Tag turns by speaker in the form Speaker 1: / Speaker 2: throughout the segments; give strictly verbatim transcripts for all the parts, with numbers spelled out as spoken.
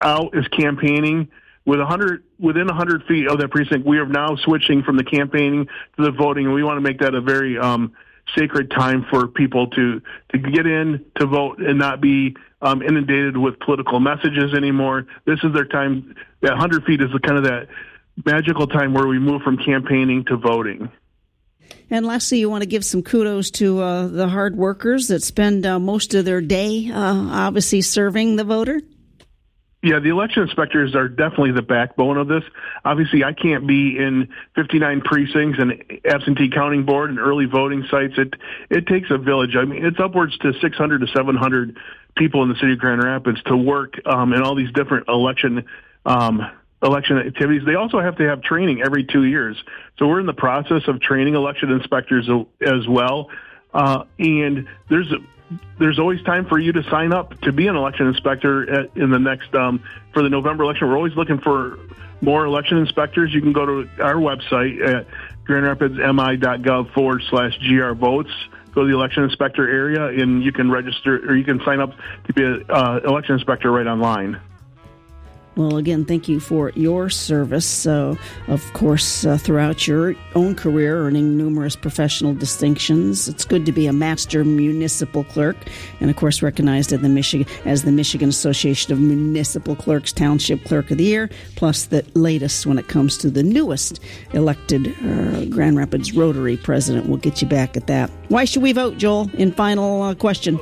Speaker 1: out is campaigning. With one hundred, within one hundred feet of that precinct, we are now switching from the campaigning to the voting, and we want to make that a very um, sacred time for people to, to get in, to vote, and not be um, inundated with political messages anymore. This is their time. That one hundred feet is the, kind of that magical time where we move from campaigning to voting.
Speaker 2: And lastly, you want to give some kudos to uh, the hard workers that spend uh, most of their day uh, obviously serving the voter?
Speaker 1: Yeah, the election inspectors are definitely the backbone of this. Obviously, I can't be in fifty-nine precincts and absentee counting board and early voting sites. It it takes a village. I mean, it's upwards to six hundred to seven hundred people in the city of Grand Rapids to work um, in all these different election um, election activities. They also have to have training every two years. So we're in the process of training election inspectors as well. Uh, and there's a There's always time for you to sign up to be an election inspector at, in the next, um, for the November election. We're always looking for more election inspectors. You can go to our website at grandrapidsmi.gov forward slash GR votes. Go to the election inspector area, and you can register, or you can sign up to be an uh, election inspector right online.
Speaker 2: Well, again, thank you for your service, uh, of course, uh, throughout your own career, earning numerous professional distinctions. It's good to be a master municipal clerk, and, of course, recognized at the Michigan as the Michigan Association of Municipal Clerks Township Clerk of the Year, plus the latest when it comes to the newest elected uh, Grand Rapids Rotary president. We'll get you back at that. Why should we vote, Joel, in final uh, question?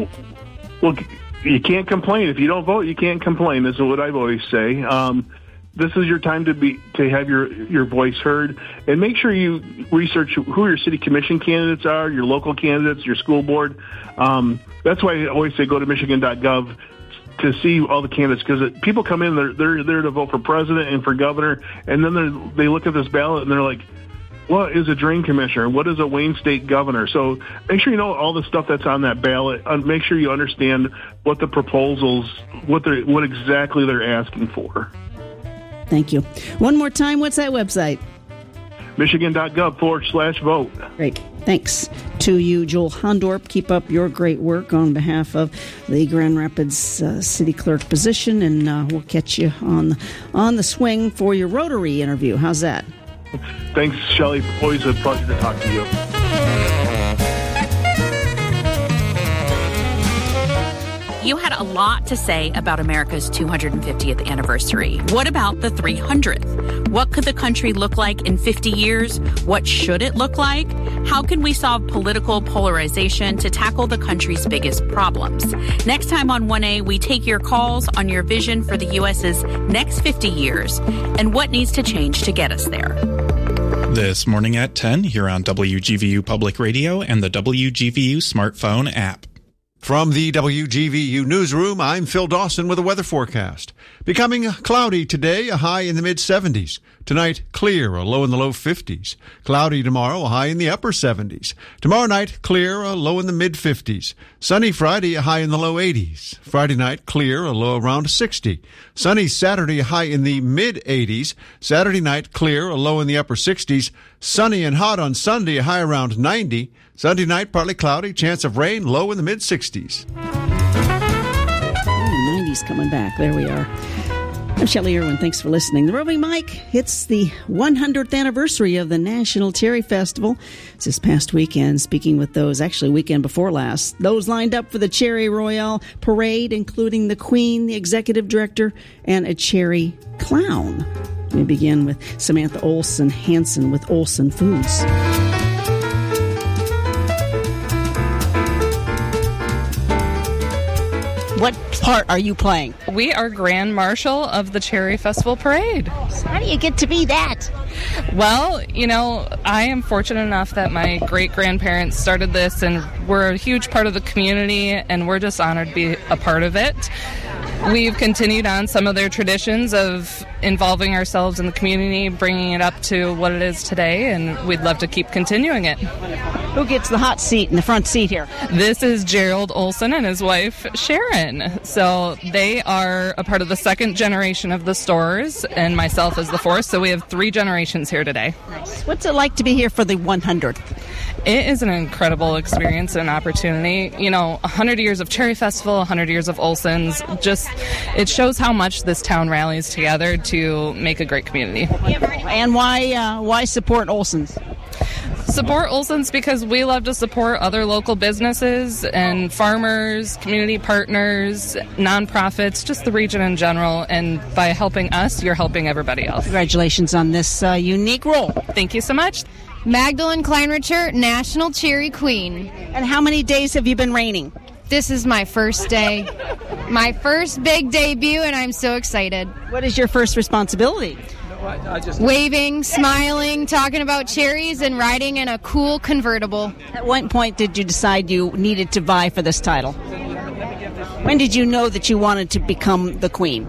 Speaker 1: Well, you can't complain. If you don't vote, you can't complain. This is what I've always say. Um, this is your time to be to have your, your voice heard, and make sure you research who your city commission candidates are, your local candidates, your school board. Um, that's why I always say go to michigan dot gov to see all the candidates, because people come in, they're they're there to vote for president and for governor, and then they look at this ballot and they're like, what is a drain commissioner? What is a Wayne State governor? So make sure you know all the stuff that's on that ballot. Uh, make sure you understand what the proposals, what they what exactly they're asking for.
Speaker 2: Thank you. One more time, what's that website?
Speaker 1: michigan dot gov forward slash vote.
Speaker 2: Great. Thanks to you, Joel Hondorp. Keep up your great work on behalf of the Grand Rapids uh, City Clerk position, and uh, we'll catch you on, on the swing for your Rotary interview. How's that?
Speaker 1: Thanks, Shelley. Always a pleasure to talk to you.
Speaker 3: You had a lot to say about America's two hundred fiftieth anniversary. What about the three hundredth? What could the country look like in fifty years? What should it look like? How can we solve political polarization to tackle the country's biggest problems? Next time on one A, we take your calls on your vision for the U S's next fifty years and what needs to change to get us there.
Speaker 4: This morning at ten here on W G V U Public Radio and the W G V U smartphone app.
Speaker 5: From the W G V U Newsroom, I'm Phil Dawson with a weather forecast. Becoming cloudy today, a high in the mid-seventies. Tonight, clear, a low in the low fifties. Cloudy tomorrow, a high in the upper seventies. Tomorrow night, clear, a low in the mid-fifties. Sunny Friday, a high in the low eighties. Friday night, clear, a low around sixty. Sunny Saturday, a high in the mid-eighties. Saturday night, clear, a low in the upper sixties. Sunny and hot on Sunday, a high around ninety. Sunday night, partly cloudy, chance of rain, low in the mid-sixties.
Speaker 2: nineties coming back. There we are. I'm Shelley Irwin. Thanks for listening. The Roving Mike, it's the one hundredth anniversary of the National Cherry Festival. It's this past weekend, speaking with those, actually weekend before last, those lined up for the Cherry Royale Parade, including the Queen, the Executive Director, and a cherry clown. We begin with Samantha Olson Hansen with Olson Foods.
Speaker 6: What part are you playing?
Speaker 7: We are Grand Marshal of the Cherry Festival Parade.
Speaker 6: So how do you get to be that?
Speaker 7: Well, you know, I am fortunate enough that my great-grandparents started this, and we're a huge part of the community, and we're just honored to be a part of it. We've continued on some of their traditions of involving ourselves in the community, bringing it up to what it is today, and we'd love to keep continuing it.
Speaker 2: Who gets the hot seat in the front seat here?
Speaker 7: This is Gerald Olson and his wife, Sharon. So they are a part of the second generation of the stores, and myself is the fourth, so we have three generations here today.
Speaker 2: Nice. What's it like to be here for the one hundredth?
Speaker 7: It is an incredible experience and opportunity. You know, one hundred years of Cherry Festival, one hundred years of Olson's, just, it shows how much this town rallies together to make a great community.
Speaker 2: And why, uh, why support Olson's?
Speaker 7: Support Olson's because we love to support other local businesses and farmers, community partners, nonprofits, just the region in general. And by helping us, you're helping everybody else.
Speaker 2: Congratulations on this uh, unique role.
Speaker 7: Thank you so much.
Speaker 8: Magdalene Kleinricher, National Cherry Queen.
Speaker 2: And how many days have you been reigning?
Speaker 8: This is my first day. My first big debut, and I'm so excited.
Speaker 2: What is your first responsibility?
Speaker 8: Waving, smiling, talking about cherries, and riding in a cool convertible.
Speaker 2: At what point did you decide you needed to vie for this title? When did you know that you wanted to become the queen?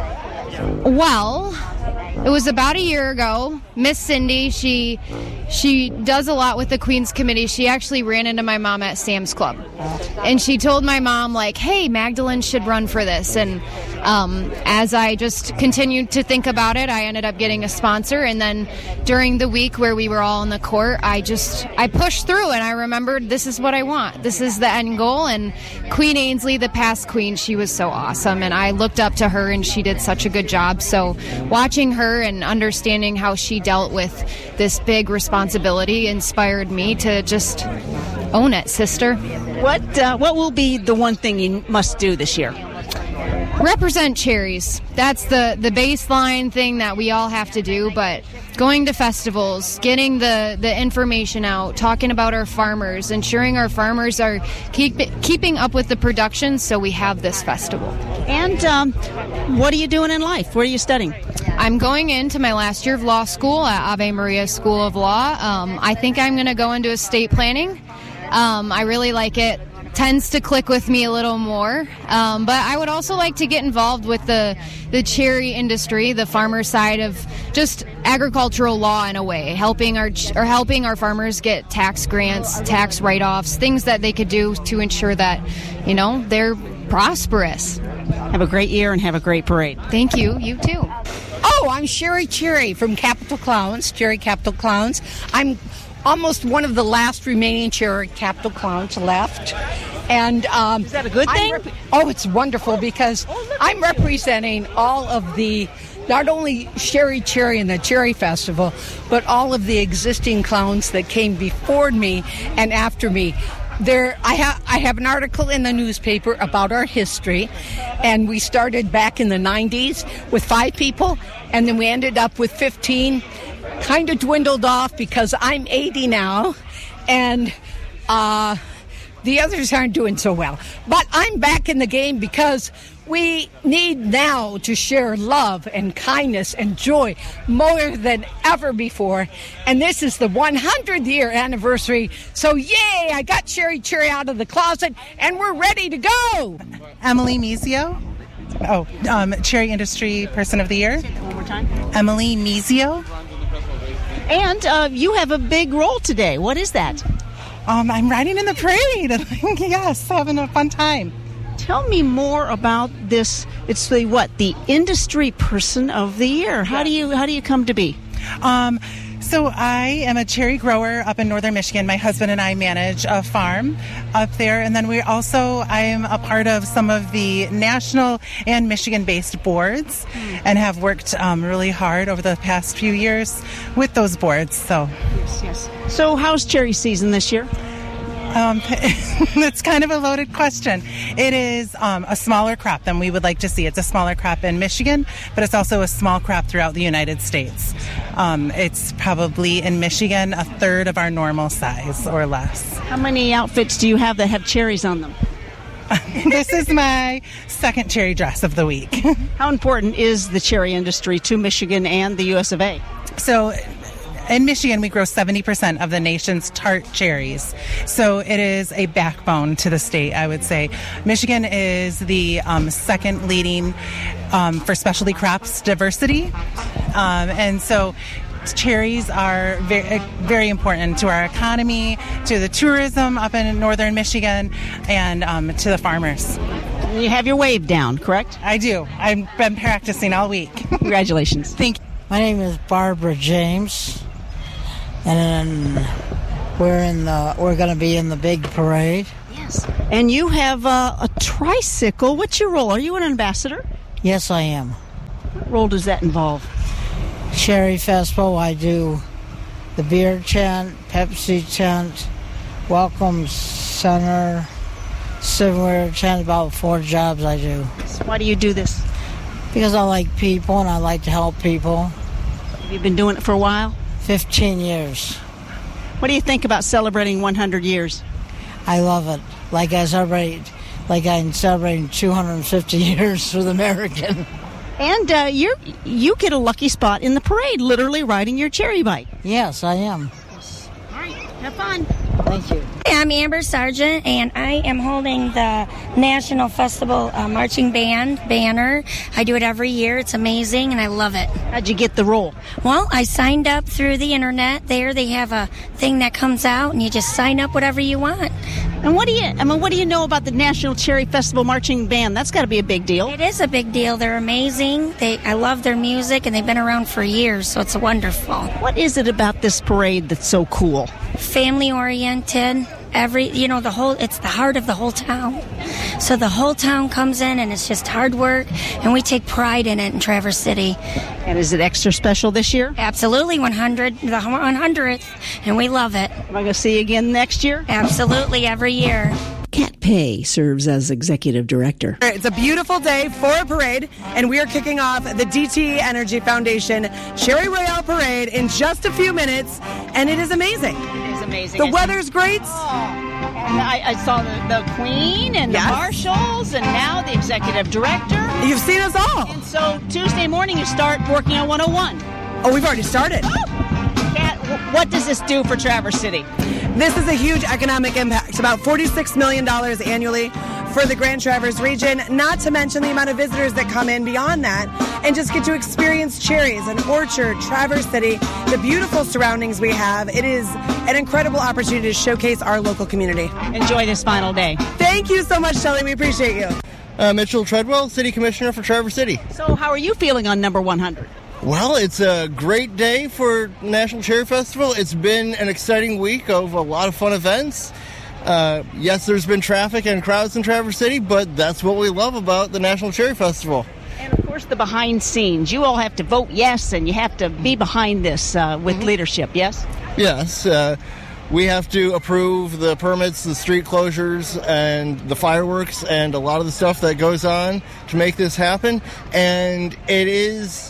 Speaker 8: Well, it was about a year ago. Miss Cindy, she she does a lot with the Queen's Committee. She actually ran into my mom at Sam's Club. And she told my mom, like, hey, Magdalene should run for this. And um, as I just continued to think about it, I ended up getting a sponsor. And then during the week where we were all in the court, I just, I pushed through and I remembered this is what I want. This is the end goal. And Queen Ainsley, the past queen, she was so awesome. And I looked up to her and she did such a good job. So watching her and understanding how she dealt with this big responsibility inspired me to just own it, sister.
Speaker 2: What uh, what will be the one thing you must do this year?
Speaker 8: Represent cherries. That's the, the baseline thing that we all have to do, but going to festivals, getting the, the information out, talking about our farmers, ensuring our farmers are keep, keeping up with the production so we have this festival.
Speaker 2: And um, what are you doing in life? What are you studying?
Speaker 8: I'm going into my last year of law school at Ave Maria School of Law. Um, I think I'm going to go into estate planning. Um, I really like it. Tends to click with me a little more, um, but I would also like to get involved with the the cherry industry, the farmer side of just agricultural law in a way, helping our or helping our farmers get tax grants, tax write-offs, things that they could do to ensure that, you know, they're prosperous.
Speaker 2: Have a great year and have a great parade.
Speaker 8: Thank you. You too.
Speaker 9: Oh, I'm Sherry Cherry from Capital Clowns, Cherry Capital Clowns. I'm almost one of the last remaining Cherry Capital Clowns left. And um,
Speaker 2: is that a good thing?
Speaker 9: Rep- oh, it's wonderful because I'm representing all of the, not only Sherry Cherry and the Cherry Festival, but all of the existing clowns that came before me and after me. There, I have I have an article in the newspaper about our history, and we started back in the nineties with five people, and then we ended up with fifteen. Kind of dwindled off because I'm eighty now, and uh, the others aren't doing so well. But I'm back in the game because we need now to share love and kindness and joy more than ever before. And this is the one hundredth year anniversary. So yay, I got Cherry Cherry out of the closet and we're ready to go.
Speaker 10: Emily Mizio. Oh, um, Cherry Industry Person of the Year.
Speaker 2: Say that one more time.
Speaker 10: Emily Mizio.
Speaker 2: And uh, you have a big role today. What is that?
Speaker 10: Um, I'm riding in the parade. Yes, having a fun time.
Speaker 2: Tell me more about this. It's the what? The Industry Person of the Year. How do you how do you come to be?
Speaker 10: Um, so I am a cherry grower up in northern Michigan. My husband and I manage a farm up there, and then we also I am a part of some of the national and Michigan-based boards, mm. and have worked um, really hard over the past few years with those boards. So
Speaker 2: yes, yes. So how's cherry season this year?
Speaker 10: Um, it's kind of a loaded question. It is um, a smaller crop than we would like to see. It's a smaller crop in Michigan, but it's also a small crop throughout the United States. Um, it's probably in Michigan a third of our normal size or less.
Speaker 2: How many outfits do you have that have cherries on them?
Speaker 10: This is my second cherry dress of the week.
Speaker 2: How important is the cherry industry to Michigan and the U S of A?
Speaker 10: So in Michigan, we grow seventy percent of the nation's tart cherries. So it is a backbone to the state, I would say. Michigan is the um, second leading um, for specialty crops diversity. Um, and so cherries are very, very important to our economy, to the tourism up in northern Michigan, and um, to the farmers.
Speaker 6: You have your wave down, correct?
Speaker 10: I do. I've been practicing all week.
Speaker 6: Congratulations.
Speaker 10: Thank you.
Speaker 11: My name is Barbara James, and then we're in the we're going to be in the big parade.
Speaker 6: Yes. And you have uh, a tricycle. What's your role? Are you an ambassador?
Speaker 11: Yes, I am.
Speaker 6: What role does that involve?
Speaker 11: Cherry Festival, I do the beer tent, Pepsi tent, welcome center, silverware tent, about four jobs I do.
Speaker 6: Why do you do this?
Speaker 11: Because I like people and I like to help people.
Speaker 6: Have you been doing it for a while?
Speaker 11: fifteen years.
Speaker 6: What do you think about celebrating one hundred years?
Speaker 11: I love it. Like I celebrate, like I'm celebrating two hundred fifty years for the American.
Speaker 6: And uh, you you get a lucky spot in the parade, literally riding your cherry bike.
Speaker 11: Yes, I am.
Speaker 6: All right, have fun.
Speaker 11: Thank you.
Speaker 12: I'm Amber Sargent, and I am holding the National Festival uh, Marching Band banner. I do it every year. It's amazing, and I love it.
Speaker 6: How'd you get the role?
Speaker 12: Well, I signed up through the internet. There, they have a thing that comes out, and you just sign up whatever you want.
Speaker 6: And what do you? I mean, what do you know about the National Cherry Festival Marching Band? That's got to be a big deal.
Speaker 12: It is a big deal. They're amazing. They, I love their music, and they've been around for years, so it's wonderful.
Speaker 6: What is it about this parade that's so cool?
Speaker 12: Family oriented. Every, you know, the whole, it's the heart of the whole town. So the whole town comes in, and it's just hard work, and we take pride in it in Traverse City.
Speaker 6: And is it extra special this year?
Speaker 12: Absolutely, one hundred, the one hundredth, and we love it.
Speaker 6: Am I going to see you again next year?
Speaker 12: Absolutely, every year.
Speaker 2: Kat Pay serves as executive director.
Speaker 13: It's a beautiful day for a parade, and we are kicking off the D T Energy Foundation Cherry Royale Parade in just a few minutes, and it is amazing.
Speaker 6: It is amazing.
Speaker 13: The weather's great.
Speaker 6: Oh. And I, I saw the, the Queen and
Speaker 13: yes.
Speaker 6: the Marshals, and now the executive director.
Speaker 13: You've seen us all.
Speaker 6: And so Tuesday morning you start working on one oh one.
Speaker 13: Oh, we've already started.
Speaker 6: Oh. Kat, what does this do for Traverse City?
Speaker 13: This is a huge economic impact, about forty-six million dollars annually for the Grand Traverse region, not to mention the amount of visitors that come in beyond that and just get to experience cherries, an orchard, Traverse City, the beautiful surroundings we have. It is an incredible opportunity to showcase our local community.
Speaker 6: Enjoy this final day.
Speaker 13: Thank you so much, Shelley. We appreciate you.
Speaker 14: Uh, Mitchell Treadwell, City Commissioner for Traverse City.
Speaker 6: So how are you feeling on number one hundred?
Speaker 14: Well, it's a great day for National Cherry Festival. It's been an exciting week of a lot of fun events. Uh, yes, there's been traffic and crowds in Traverse City, but that's what we love about the National Cherry Festival.
Speaker 6: And, of course, the behind scenes. You all have to vote yes, and you have to be behind this uh, with mm-hmm. leadership, yes?
Speaker 14: Yes. Uh, we have to approve the permits, the street closures, and the fireworks, and a lot of the stuff that goes on to make this happen. And it is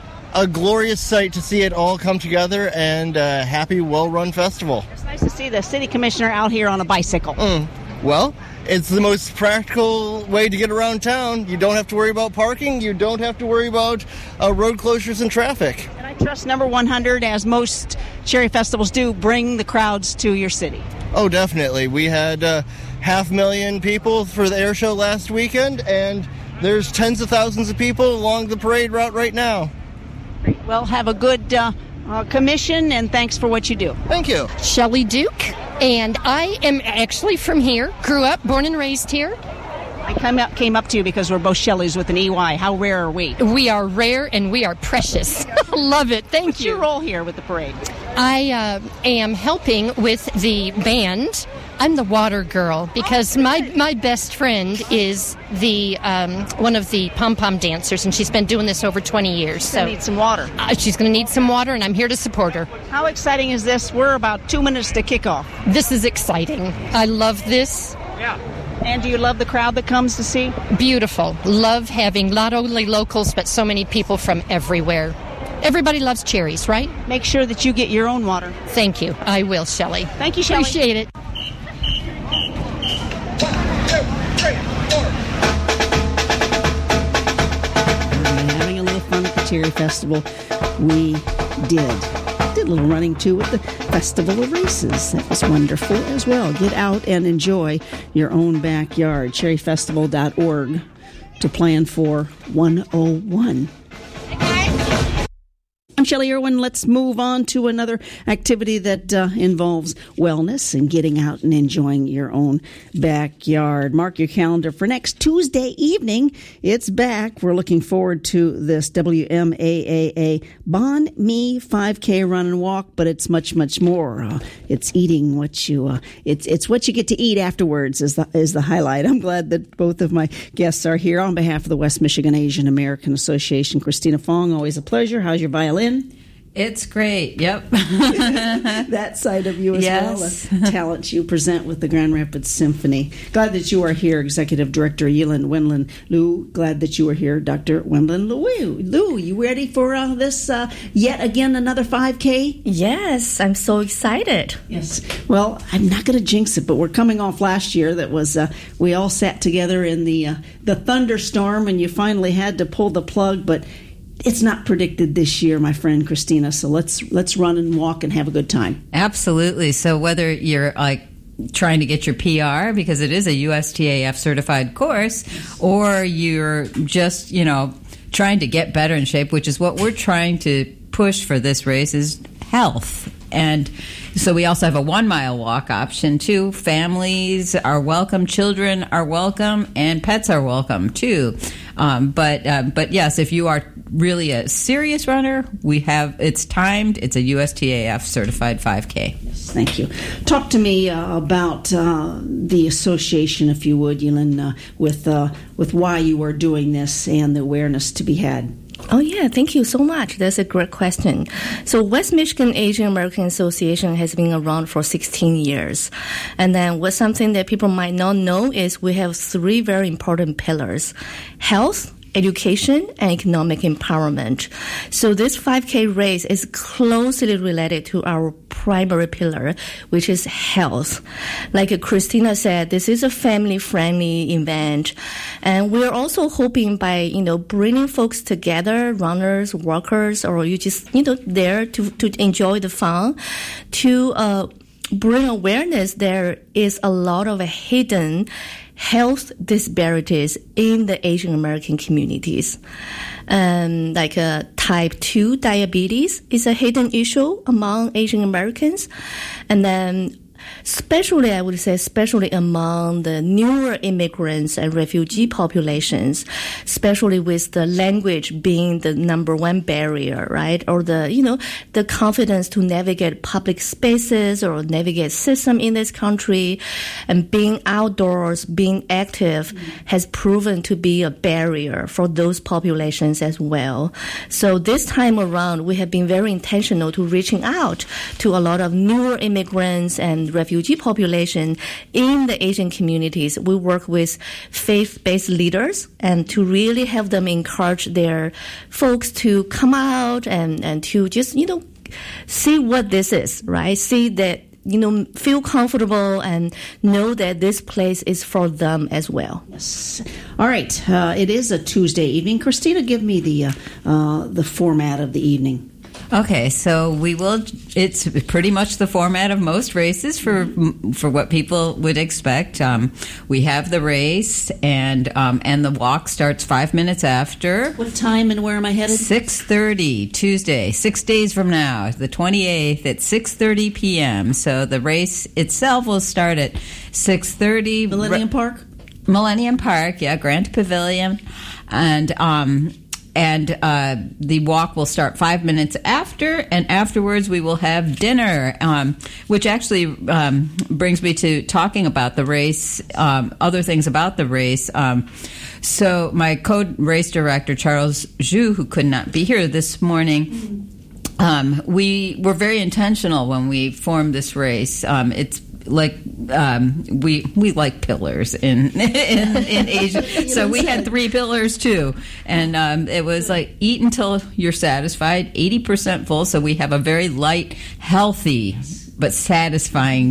Speaker 14: a glorious sight to see it all come together, and a happy, well-run festival.
Speaker 6: It's nice to see the city commissioner out here on a bicycle.
Speaker 14: Mm. Well, it's the most practical way to get around town. You don't have to worry about parking. You don't have to worry about uh, road closures and traffic.
Speaker 6: And I trust number one hundred, as most cherry festivals do, bring the crowds to your city.
Speaker 14: Oh, definitely. We had uh, half million people for the air show last weekend, and there's tens of thousands of people along the parade route right now.
Speaker 6: Well, have a good uh, uh, commission, and thanks for what you do.
Speaker 14: Thank you.
Speaker 15: Shelley Duke, and I am actually from here. Grew up, born and raised here.
Speaker 6: I come up, came up to you because we're both Shelleys with an E Y. How rare are we?
Speaker 15: We are rare, and we are precious. Love it. Thank
Speaker 6: What's
Speaker 15: you.
Speaker 6: What's your role here with the parade?
Speaker 15: I uh, am helping with the band. I'm the water girl because my, my best friend is the um, one of the pom-pom dancers, and she's been doing this over twenty years.
Speaker 6: She's
Speaker 15: so
Speaker 6: going to need some water.
Speaker 15: Uh, she's going to need some water, and I'm here to support her.
Speaker 6: How exciting is this? We're about two minutes to kick off.
Speaker 15: This is exciting. I love this.
Speaker 6: Yeah. And do you love the crowd that comes to see?
Speaker 15: Beautiful. Love having not only locals, but so many people from everywhere. Everybody loves cherries, right?
Speaker 6: Make sure that you get your own water.
Speaker 15: Thank you. I will, Shelley.
Speaker 6: Thank you, Shelley.
Speaker 15: Appreciate it.
Speaker 2: Having a little fun at the Cherry Festival. We did did a little running too at the Festival of Races. That was wonderful as well. Get out and enjoy your own backyard. cherry festival dot org to plan for one oh one. I'm Shelley Irwin. Let's move on to another activity that uh, involves wellness and getting out and enjoying your own backyard. Mark your calendar for next Tuesday evening. It's back. We're looking forward to this W M A A A Banh Mi five K run and walk, but it's much, much more. Uh, it's eating what you, uh, it's it's what you get to eat afterwards is the, is the highlight. I'm glad that both of my guests are here. On behalf of the West Michigan Asian American Association, Christina Fong, always a pleasure. How's your violin?
Speaker 16: It's great. Yep.
Speaker 2: That side of you as
Speaker 16: yes.
Speaker 2: well, a talent you present with the Grand Rapids Symphony. Glad that you are here, Executive Director Yilin Wenlin Liu. Glad that you are here, Doctor Wenlin Liu. Liu, you ready for uh, this uh, yet again another five K?
Speaker 17: Yes, I'm so excited.
Speaker 2: Yes. Well, I'm not going to jinx it, but we're coming off last year. That was uh, we all sat together in the uh, the thunderstorm, and you finally had to pull the plug, but it's not predicted this year, my friend Christina, so let's let's run and walk and have a good time.
Speaker 16: Absolutely. So whether you're like trying to get your P R, because it is a U S T A F certified course, or you're just, you know, trying to get better in shape, which is what we're trying to push for this race, is health. And so we also have a one-mile walk option, too. Families are welcome, children are welcome, and pets are welcome, too. Um, but, uh, but yes, if you are really a serious runner, we have it's timed. It's a U S T A F certified five K.
Speaker 2: Yes, thank you. Talk to me uh, about uh, the association, if you would, Yilin, uh, with, uh, with why you are doing this and the awareness to be had.
Speaker 17: Oh, yeah. Thank you so much. That's a great question. So West Michigan Asian American Association has been around for sixteen years. And then what's something that people might not know is we have three very important pillars: health, education, and economic empowerment. So this five K race is closely related to our primary pillar, which is health. Like Christina said, this is a family-friendly event. And we're also hoping by, you know, bringing folks together, runners, walkers, or you just, you know, there to, to enjoy the fun, to uh, bring awareness there is a lot of hidden health disparities in the Asian American communities. Um, like uh, type two diabetes is a hidden issue among Asian Americans. And then especially, I would say, especially among the newer immigrants and refugee populations, especially with the language being the number one barrier, right? Or the, you know, the confidence to navigate public spaces or navigate system in this country, and being outdoors, being active mm-hmm. has proven to be a barrier for those populations as well. So this time around, we have been very intentional to reaching out to a lot of newer immigrants and refugee population in the Asian communities. We work with faith-based leaders and to really have them encourage their folks to come out and, and to just, you know, see what this is, right? See that, you know, feel comfortable and know that this place is for them as well.
Speaker 2: Yes. All right. Uh, it is a Tuesday evening. Christina, give me the uh, uh, the format of the evening.
Speaker 16: Okay, so we will, it's pretty much the format of most races for for what people would expect. Um, we have the race, and um, and the walk starts five minutes after.
Speaker 2: What time and where am I headed?
Speaker 16: six thirty, Tuesday, six days from now, the twenty-eighth at six thirty p.m. So the race itself will start at six thirty.
Speaker 2: Millennium Park?
Speaker 16: Millennium Park, yeah, Grand Pavilion. And... um And uh, the walk will start five minutes after, and afterwards we will have dinner, um, which actually um, brings me to talking about the race, um, other things about the race. Um, so my co-race director, Charles Zhu, who could not be here this morning, um, we were very intentional when we formed this race. Um, it's like um, we we like pillars in in, in Asia, so we had three pillars too, and um, it was like eat until you're satisfied, eighty percent full. So we have a very light, healthy, but satisfying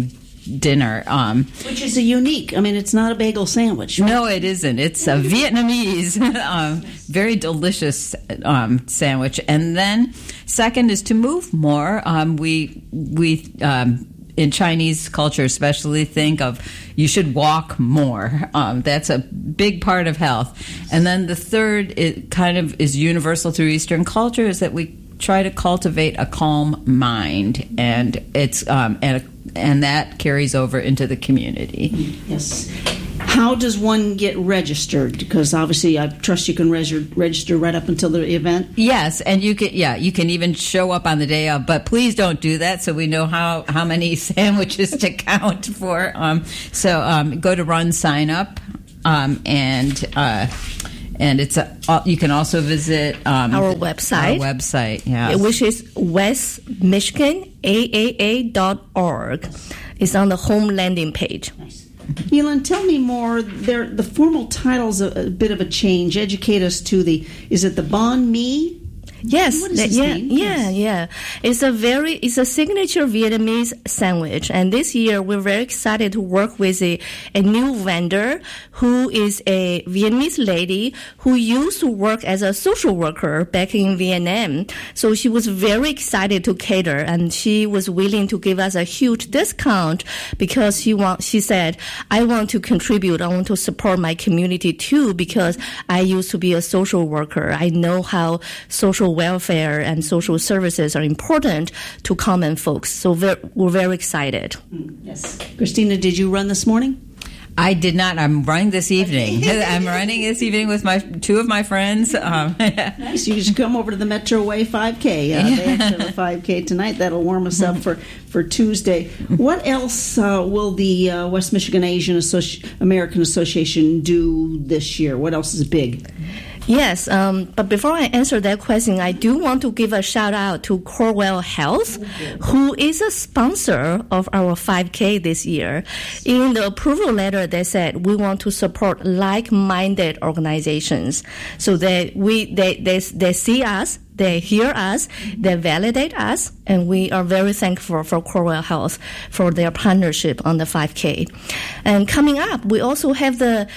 Speaker 16: dinner. Um,
Speaker 2: Which is a unique, I mean, it's not a bagel sandwich. Right?
Speaker 16: No, it isn't. It's a Vietnamese, um, very delicious um, sandwich. And then second is to move more. Um, we, we um, in Chinese culture especially, think of you should walk more. Um, that's a big part of health. And then the third, it kind of is universal through Eastern culture, is that we try to cultivate a calm mind, and it's um, and and that carries over into the community.
Speaker 2: Yes. How does one get registered? Because obviously, I trust you can register register right up until the event.
Speaker 16: Yes, and you can. Yeah, you can even show up on the day of. But please don't do that, so we know how, how many sandwiches to count for. Um, so um, go to Run Sign Up, um, and. Uh, And it's a, you can also visit um,
Speaker 17: our website.
Speaker 16: Our website, yeah,
Speaker 17: which is west michigan A A A dot org. It's on the home landing page.
Speaker 2: Nice. Elin, tell me more. There, the formal title's a, a bit of a change. Educate us to the. Is it the Banh Mi?
Speaker 17: Yes,
Speaker 2: what is this
Speaker 17: yeah,
Speaker 2: name?
Speaker 17: yeah,
Speaker 2: yes.
Speaker 17: yeah. It's a very, it's a signature Vietnamese sandwich, and this year we're very excited to work with a, a new vendor who is a Vietnamese lady who used to work as a social worker back in Vietnam. So she was very excited to cater, and she was willing to give us a huge discount because she want. She said, "I want to contribute. I want to support my community too because I used to be a social worker. I know how social welfare and social services are important to common folks." So we're, we're very excited.
Speaker 2: Yes. Christina, did you run this morning?
Speaker 16: I did not. I'm running this evening. I'm running this evening with my two of my friends. Um,
Speaker 2: nice. You should come over to the Metro Way five K. Uh, they actually have a five K tonight. That'll warm us up for, for Tuesday. What else uh, will the uh, West Michigan Asian Associ- American Association do this year? What else is big?
Speaker 17: Yes, um, but before I answer that question, I do want to give a shout out to Corewell Health, who is a sponsor of our five K this year. In the approval letter, they said we want to support like-minded organizations. So they we they they they see us, they hear us, they validate us, and we are very thankful for Corewell Health for their partnership on the five K. And coming up, we also have the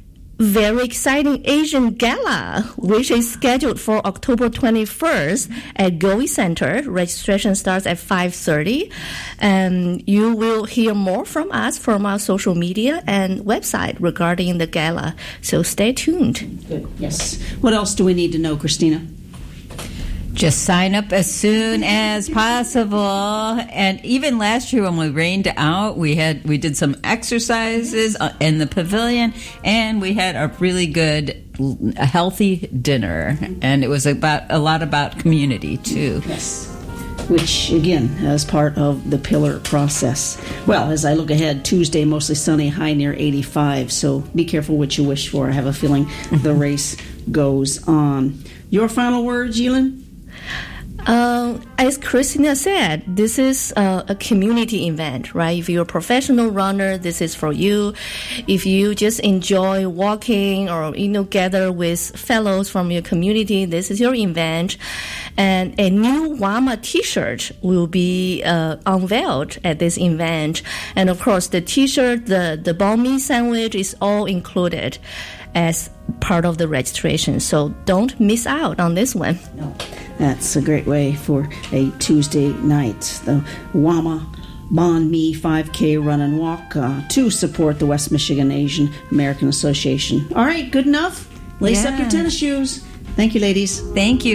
Speaker 17: very exciting Asian Gala, which is scheduled for October twenty-first at Gowee Center. Registration starts at five thirty. And you will hear more from us from our social media and website regarding the gala. So stay tuned.
Speaker 2: Good. Yes. What else do we need to know, Christina?
Speaker 16: Just sign up as soon as possible. And even last year when we rained out, we had we did some exercises in the pavilion, and we had a really good, a healthy dinner. And it was about a lot about community too.
Speaker 2: Yes. Which, again, as part of the pillar process. Well, as I look ahead, Tuesday, mostly sunny, high near eighty-five. So be careful what you wish for. I have a feeling the race goes on. Your final words, Yelin?
Speaker 17: Uh, as Christina said, this is uh, a community event, right? If you're a professional runner, this is for you. If you just enjoy walking or, you know, gather with fellows from your community, this is your event. And a new W A M A t-shirt will be uh, unveiled at this event. And of course, the t-shirt, the, the banh mi sandwich is all included as part of the registration. So don't miss out on this one.
Speaker 2: No. That's a great way for a Tuesday night. The W A M A Banh Mi five K Run and Walk uh, to support the West Michigan Asian American Association. All right, good enough? Lace
Speaker 16: yeah.
Speaker 2: up your tennis shoes. Thank you, ladies.
Speaker 16: Thank you.